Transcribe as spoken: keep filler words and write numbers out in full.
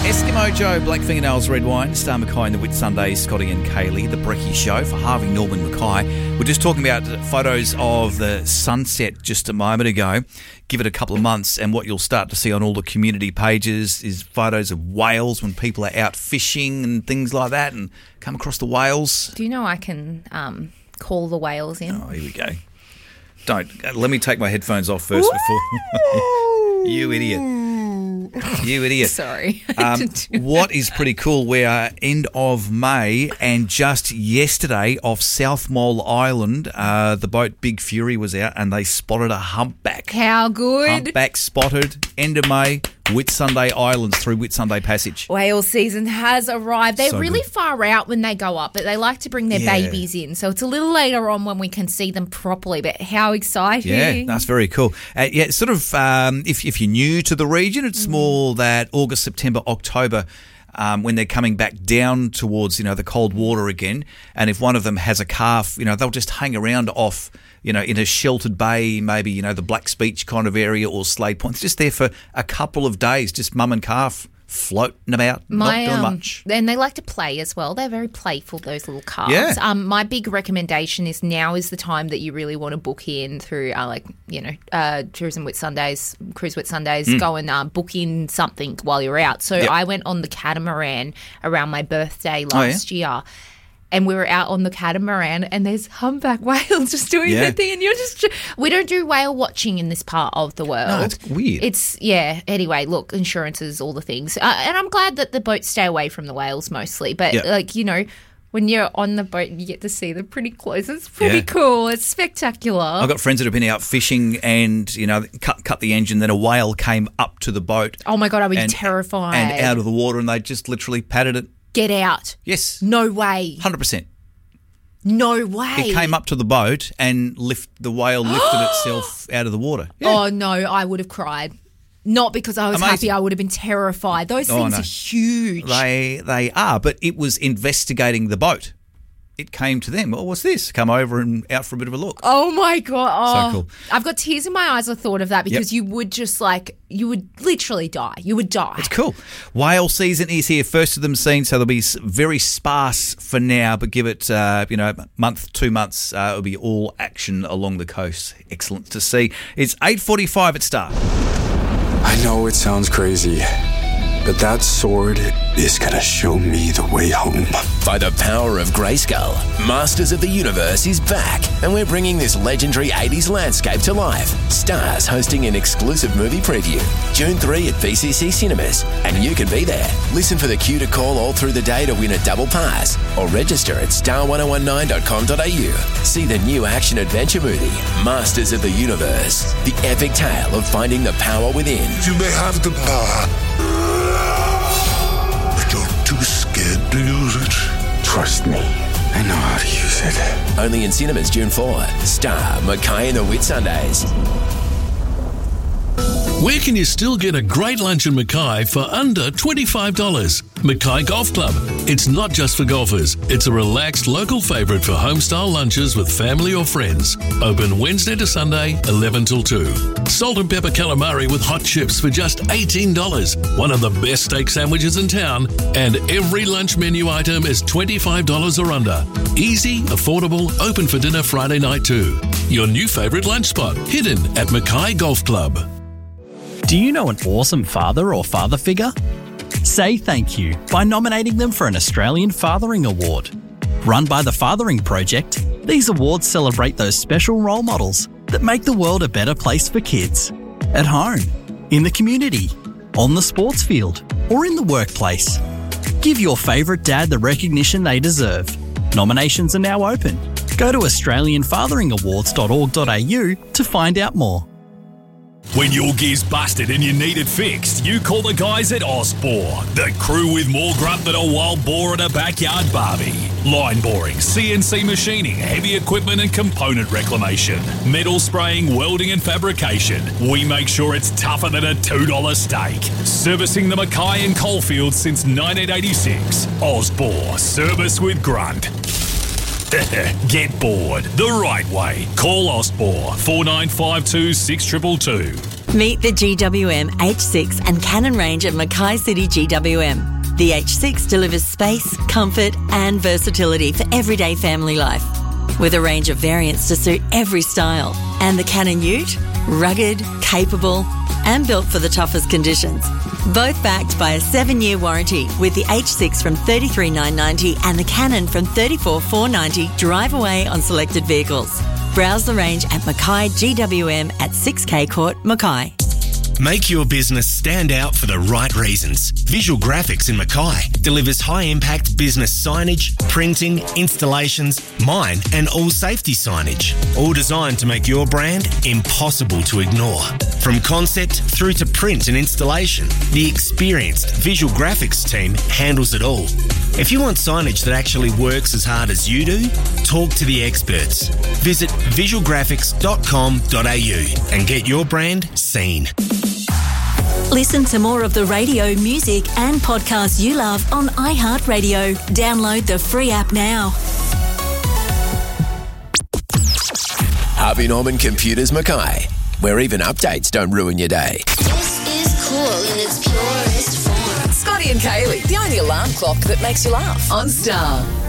Eskimo Joe, Black Fingernails, Red Wine, Star Mackay and the Whitsundays, Scotty and Kaylee, The Brekkie Show for Harvey Norman Mackay. We're just talking about photos of the sunset just a moment ago. Give it a couple of months and what you'll start to see on all the community pages is photos of whales when people are out fishing and things like that and come across the whales. Do you know I can um, call the whales in? Oh, here we go. Don't. Let me take my headphones off first before... You idiot. You idiot. Sorry. Um, what is pretty cool, we are end of May and just yesterday off South Mole Island, uh, the boat Big Fury was out and they spotted a humpback. How good. Humpback spotted, end of May, Whitsunday Islands through Whitsunday Passage. Whale season has arrived. They're So really good. far out when they go up, but they like to bring their Yeah. babies in. So it's a little later on when we can see them properly, but how exciting. Yeah, that's very cool. Uh, yeah, sort of, um, if, if you're new to the region, it's more that August, September, October, um, when they're coming back down towards, you know, the cold water again. And if one of them has a calf, you know, they'll just hang around off, you know, in a sheltered bay, maybe, you know, the Blacks Beach kind of area or Slade Point. It's just there for a couple of days, just mum and calf floating about, My, not doing um, much. And they like to play as well. They're very playful, those little calves. Yeah. Um, my big recommendation is now is the time that you really want to book in through, uh, like, you know, uh, Tourism Whitsundays, Cruise Whitsundays, mm. go and uh, book in something while you're out. So Yep. I went on the catamaran around my birthday last Oh, yeah? year. And we were out on the catamaran and there's humpback whales just doing Yeah. their thing. And you're just, we don't do whale watching in this part of the world. No, it's weird. It's, yeah, anyway, look, insurances, all the things. Uh, and I'm glad that the boats stay away from the whales mostly. But, Yeah. like, you know, when you're on the boat, you get to see them pretty close. It's pretty Yeah. cool. It's spectacular. I've got friends that have been out fishing and, you know, cut cut the engine, then a whale came up to the boat. Oh, my God, I was and, terrified. And out of the water and they just literally patted it. Get out. Yes. No way. one hundred percent. No way. It came up to the boat and lift the whale lifted itself out of the water. Yeah. Oh, no, I would have cried. Not because I was Amazing. happy, I would have been terrified. Those Oh, things no. are huge. They they are, but it was investigating the boat. It came to them. Oh, what's this? Come over and out for a bit of a look. Oh, my God. Oh, So cool. I've got tears in my eyes at the thought of that because Yep. you would just like, you would literally die. You would die. It's cool. Whale season is here. First of them seen, so they'll be s- very sparse for now, but give it, uh, you know, month, two months, uh, it'll be all action along the coast. Excellent to see. It's eight forty-five at Star. I know it sounds crazy, but that sword is gonna show me the way home. By the power of Grayskull, Masters of the Universe is back, and we're bringing this legendary eighties landscape to life. Star's hosting an exclusive movie preview, June third at B C C Cinemas, and you can be there. Listen for the cue to call all through the day to win a double pass, or register at star ten nineteen dot com dot a u. See the new action-adventure movie, Masters of the Universe, the epic tale of finding the power within. You may have the power, but you're too scared to use it. Trust me, I know how to use it. Only in cinemas June fourth. Star, Mackay and the Whitsundays. Where can you still get a great lunch in Mackay for under twenty-five dollars? Mackay Golf Club. It's not just for golfers. It's a relaxed local favourite for home-style lunches with family or friends. Open Wednesday to Sunday, eleven till two. Salt and pepper calamari with hot chips for just eighteen dollars. One of the best steak sandwiches in town. And every lunch menu item is twenty-five dollars or under. Easy, affordable, open for dinner Friday night too. Your new favourite lunch spot, hidden at Mackay Golf Club. Do you know an awesome father or father figure? Say thank you by nominating them for an Australian Fathering Award. Run by the Fathering Project, these awards celebrate those special role models that make the world a better place for kids. At home, in the community, on the sports field, or in the workplace. Give your favourite dad the recognition they deserve. Nominations are now open. Go to australian fathering awards dot org dot a u to find out more. When your gear's busted and you need it fixed, you call the guys at Osbor, the crew with more grunt than a wild boar at a backyard barbie. Line boring, C N C machining, heavy equipment and component reclamation, metal spraying, welding and fabrication. We make sure it's tougher than a two dollar steak. Servicing the Mackay and Coalfields since nineteen eighty-six. Osbor, service with grunt. Get bored the right way. Call Osbor four nine five two six two two two. Meet the G W M H six and Canon range at Mackay City G W M. The H six delivers space, comfort and versatility for everyday family life. With a range of variants to suit every style. And the Canon Ute, rugged, capable and built for the toughest conditions. Both backed by a seven-year warranty with the H six from thirty-three thousand nine hundred ninety dollars and the Canon from thirty-four thousand four hundred ninety dollars drive away on selected vehicles. Browse the range at Mackay G W M at six K Court, Mackay. Make your business stand out for the right reasons. Visual Graphics in Mackay delivers high-impact business signage, printing, installations, mine and all safety signage. All designed to make your brand impossible to ignore. From concept through to print and installation, the experienced Visual Graphics team handles it all. If you want signage that actually works as hard as you do, talk to the experts. Visit visual graphics dot com dot a u and get your brand seen. Listen to more of the radio, music and podcasts you love on iHeartRadio. Download the free app now. Harvey Norman Computers Mackay, where even updates don't ruin your day. This is cool in its purest form. Scotty and Kaylee, the only alarm clock that makes you laugh on Star.